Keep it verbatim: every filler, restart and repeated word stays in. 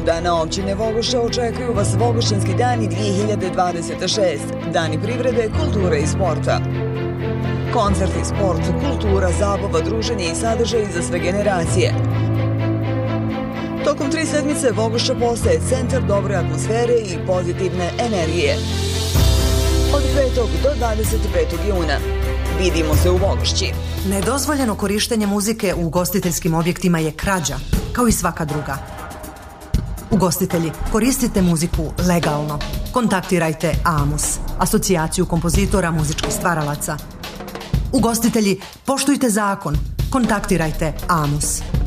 dana općine Vogošća očekuju vas Vogošćanski dani dvije hiljade dvadeset šest, dani privrede, kulture i sporta. Koncerti, sport, kultura, zabava, druženje i sadržaj za sve generacije. Tokom tri sedmice Vogošća postaje centar dobre atmosfere i pozitivne energije. Od petog do dvadeset petog juna. Vidimo se u Vogošći. Nedozvoljeno korištenje muzike u ugostiteljskim objektima je krađa, kao i svaka druga. Ugostitelji, koristite muziku legalno. Kontaktirajte AMUS, Asocijaciju kompozitora muzičkih stvaralaca. Ugostitelji, poštujte zakon. Kontaktirajte AMUS.